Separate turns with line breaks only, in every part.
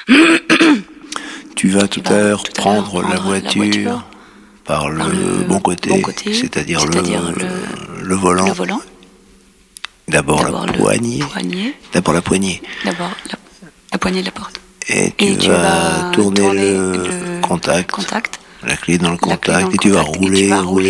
Tu vas tout à l'heure prendre la voiture par le bon côté, c'est-à-dire le volant. D'abord la poignée. D'abord la poignée.
D'abord la poignée de la porte.
Et tu vas tourner le contact, la clé dans le contact, et tu vas rouler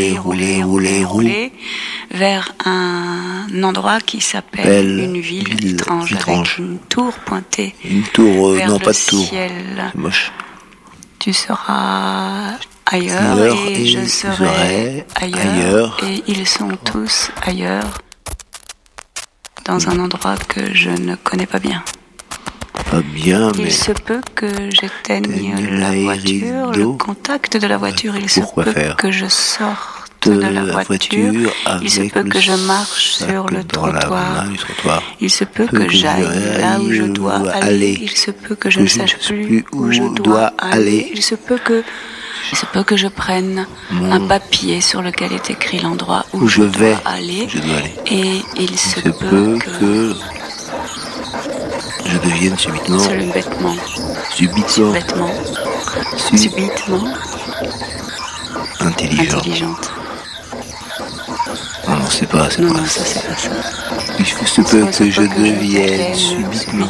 vers un endroit qui s'appelle une ville étrange avec une tour pointée.
Une tour,
vers
non
le
pas de tour.
Ciel.
C'est moche.
Tu seras ailleurs et je serai ailleurs et ils sont tous ailleurs dans un endroit que je ne connais pas bien.
Pas bien, mais...
Il se peut que j'éteigne la voiture, le contact de la voiture, il se peut que je sorte de la voiture, il se peut que je marche sur le trottoir, il se peut que j'aille là où je dois aller, il se peut que je ne sache plus où je dois aller, il se peut que je prenne un papier sur lequel est écrit l'endroit où je dois aller, et il se peut que
je devienne subitement intelligente. Non, c'est pas ça. Il se peut que je devienne subitement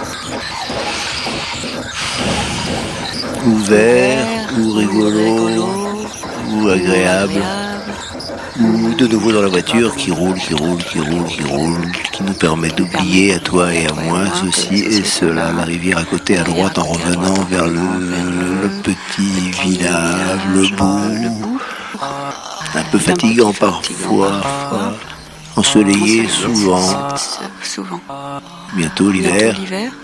ouvert, ou rigolo, ou agréable, ou de nouveau dans la voiture qui roule, qui nous permet d'oublier à toi et à moi ceci et cela, la rivière à côté à droite en revenant vers le petit village, le bout, un peu fatigant parfois, ensoleillé souvent, bientôt l'hiver.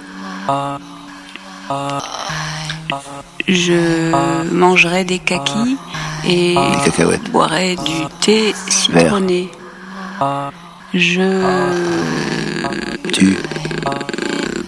Je mangerai des kakis et boirai du thé citronné. Je